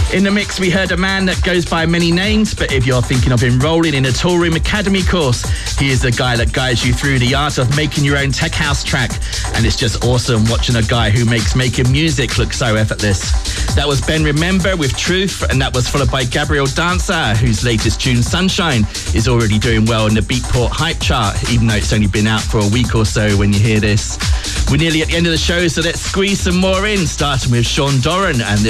In the mix, we heard a man that goes by many names, but if you're thinking of enrolling in a Toolroom Academy course, he is the guy that guides you through the art of making your own tech house track. And it's just awesome watching a guy who makes making music look so effortless. That was Ben Remember with Truth, and that was followed by Gabriel Dancer, whose latest tune, Sunshine, is already doing well in the Beatport Hype Chart, even though it's only been out for a week or so when you hear this. We're nearly at the end of the show, so let's squeeze some more in, starting with Sean Doran and